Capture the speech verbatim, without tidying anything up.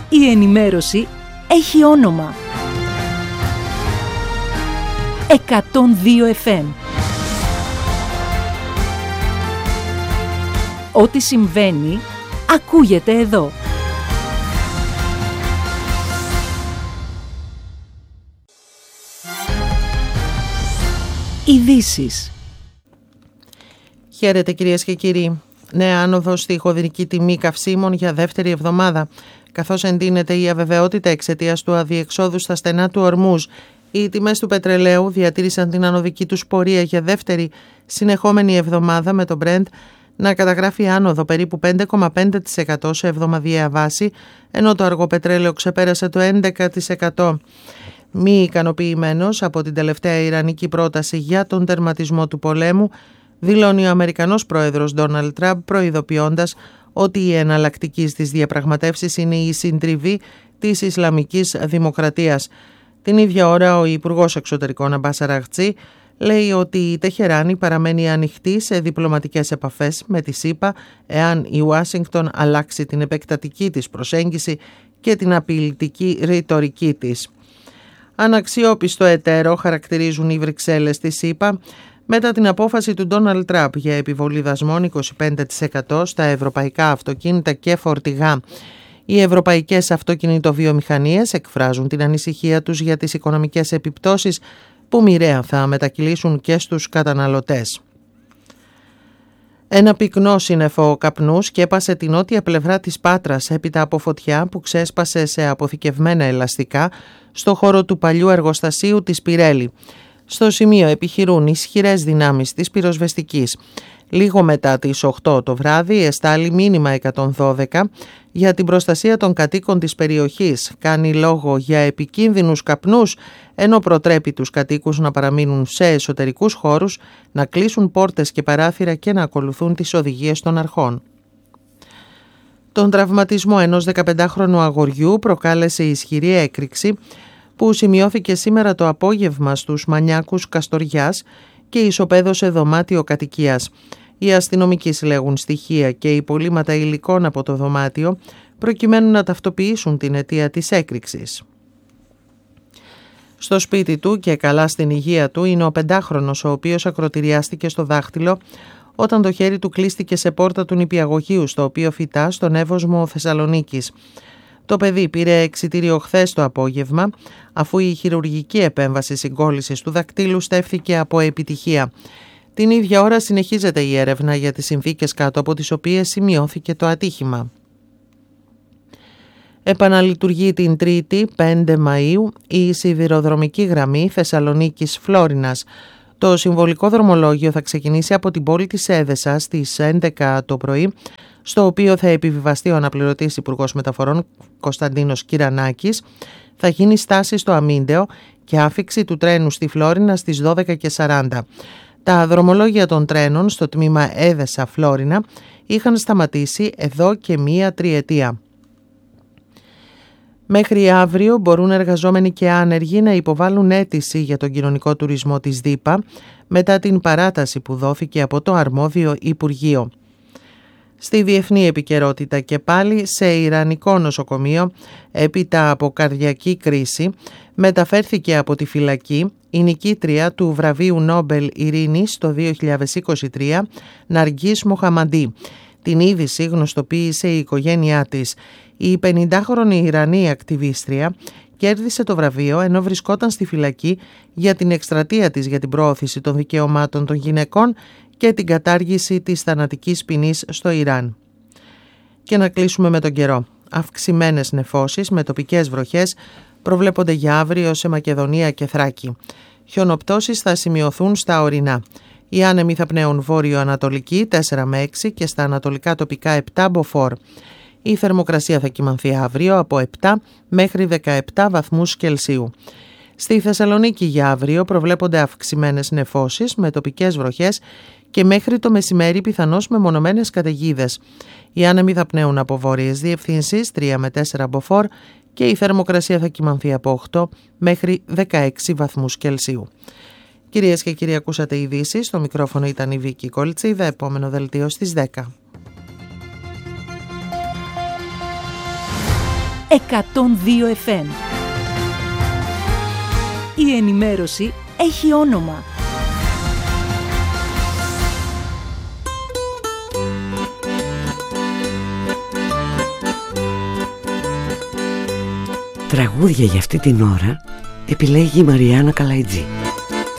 Η ενημέρωση έχει όνομα. εκατόν δύο εφ εμ. Ό,τι συμβαίνει, ακούγεται εδώ. Ειδήσεις. Χαίρετε κυρίες και κύριοι. Νέα άνοδος στη χωδρική τιμή καυσίμων για δεύτερη εβδομάδα. Καθώς εντείνεται η αβεβαιότητα εξαιτίας του αδιεξόδου στα στενά του Ορμούζ, οι τιμές του πετρελαίου διατήρησαν την ανωδική τους πορεία για δεύτερη συνεχόμενη εβδομάδα, με το Brent να καταγράφει άνοδο περίπου πέντε κόμμα πέντε τοις εκατό σε εβδομαδιαία βάση, ενώ το αργό πετρέλαιο ξεπέρασε το έντεκα τοις εκατό. Μη ικανοποιημένος από την τελευταία ιρανική πρόταση για τον τερματισμό του πολέμου, δηλώνει ο Αμερικανός πρόεδρος Ντόναλντ Τραμπ, προειδοποιώντας ότι η εναλλακτική στις διαπραγματεύσεις είναι η συντριβή της Ισλαμικής Δημοκρατίας. Την ίδια ώρα ο Υπουργός Εξωτερικών Αμπάς Αραγτζή λέει ότι η Τεχεράνη παραμένει ανοιχτή σε διπλωματικές επαφές με τη ΣΥΠΑ εάν η Ουάσιγκτον αλλάξει την επεκτατική της προσέγγιση και την απειλητική ρητορική της. Αναξιόπιστο εταίρο χαρακτηρίζουν οι Βρυξέλλες της ΣΥΠΑ μετά την απόφαση του Ντόναλντ Τραμπ για επιβολή δασμών είκοσι πέντε τοις εκατό στα ευρωπαϊκά αυτοκίνητα και φορτηγά. Οι ευρωπαϊκές αυτοκινητοβιομηχανίες εκφράζουν την ανησυχία τους για τις οικονομικές επιπτώσεις που μοιραία θα μετακυλήσουν και στους καταναλωτές. Ένα πυκνό σύννεφο καπνού σκέπασε την νότια πλευρά της Πάτρας έπειτα από φωτιά που ξέσπασε σε αποθηκευμένα ελαστικά στο χώρο του παλιού εργοστασίου της Πιρέλη. Στο σημείο επιχειρούν ισχυρές δυνάμεις της πυροσβεστικής. Λίγο μετά τις οκτώ το βράδυ εστάλει μήνυμα εκατόν δώδεκα για την προστασία των κατοίκων της περιοχής. Κάνει λόγο για επικίνδυνους καπνούς, ενώ προτρέπει τους κατοίκους να παραμείνουν σε εσωτερικούς χώρους, να κλείσουν πόρτες και παράθυρα και να ακολουθούν τις οδηγίες των αρχών. Τον τραυματισμό ενός δεκαπεντάχρονου αγοριού προκάλεσε ισχυρή έκρηξη που σημειώθηκε σήμερα το απόγευμα στους Μανιάκους Καστοριάς και ισοπαίδωσε δωμάτιο κατοικίας. Οι αστυνομικοί συλλέγουν στοιχεία και υπολείμματα υλικών από το δωμάτιο προκειμένου να ταυτοποιήσουν την αιτία της έκρηξης. Στο σπίτι του και καλά στην υγεία του είναι ο πεντάχρονος, ο οποίος ακροτηριάστηκε στο δάχτυλο όταν το χέρι του κλείστηκε σε πόρτα του νηπιαγωγείου στο οποίο φυτά στον Εύωσμο Θεσσαλονίκης. Το παιδί πήρε εξιτήριο χθες το απόγευμα, αφού η χειρουργική επέμβαση συγκόλλησης του δακτύλου στέφθηκε από επιτυχία. Την ίδια ώρα συνεχίζεται η έρευνα για τις συνθήκες κάτω από τις οποίες σημειώθηκε το ατύχημα. Επαναλειτουργεί την Τρίτη, πέντε Μαΐου, η σιδηροδρομική γραμμή Θεσσαλονίκης Φλόρινας. Το συμβολικό δρομολόγιο θα ξεκινήσει από την πόλη της Έδεσσας στις έντεκα το πρωί, στο οποίο θα επιβιβαστεί ο αναπληρωτής Υπουργός Μεταφορών Κωνσταντίνος Κυρανάκης. Θα γίνει στάση στο Αμίντεο και άφιξη του τρένου στη Φλόρινα στις δώδεκα και σαράντα. Τα δρομολόγια των τρένων στο τμήμα Έδεσσα Φλόρινα είχαν σταματήσει εδώ και μία τριετία. Μέχρι αύριο μπορούν εργαζόμενοι και άνεργοι να υποβάλουν αίτηση για τον κοινωνικό τουρισμό της ΔΥΠΑ μετά την παράταση που δόθηκε από το αρμόδιο Υπουργείο. Στη διεθνή επικαιρότητα και πάλι, σε ιρανικό νοσοκομείο έπειτα από καρδιακή κρίση μεταφέρθηκε από τη φυλακή η νικήτρια του βραβείου Νόμπελ Ειρήνης το δύο χιλιάδες είκοσι τρία, Ναργκίς Μοχαμαντή. Την είδηση γνωστοποίησε η οικογένειά της. Η πενηντάχρονη Ιρανή ακτιβίστρια κέρδισε το βραβείο ενώ βρισκόταν στη φυλακή για την εκστρατεία της για την προώθηση των δικαιωμάτων των γυναικών και την κατάργηση της θανατικής ποινής στο Ιράν. Και να κλείσουμε με τον καιρό. Αυξημένες νεφώσεις με τοπικές βροχές προβλέπονται για αύριο σε Μακεδονία και Θράκη. Χιονοπτώσεις θα σημειωθούν στα ορεινά. Οι άνεμοι θα πνέουν βόρειο-ανατολική τέσσερα με έξι και στα ανατολικά τοπικά επτά μποφόρ. Η θερμοκρασία θα κυμανθεί αύριο από επτά μέχρι δεκαεπτά βαθμούς Κελσίου. Στη Θεσσαλονίκη για αύριο προβλέπονται αυξημένες νεφώσεις με τοπικές βροχές και μέχρι το μεσημέρι πιθανώς μεμονωμένες καταιγίδες. Οι άνεμοι θα πνέουν από βόρειες διευθύνσεις τρία με τέσσερα μποφόρ και η θερμοκρασία θα κυμανθεί από οκτώ μέχρι δεκαέξι βαθμούς Κελσίου. Κυρίες και κύριοι, ακούσατε ειδήσεις. Στο μικρόφωνο ήταν η Βίκη Κολτσίδα. Επόμενο δελτίο στις δέκα. εκατόν δύο εφ εμ. Η ενημέρωση έχει όνομα. Τραγούδια για αυτή την ώρα επιλέγει η Μαριάννα Καλαϊτζή.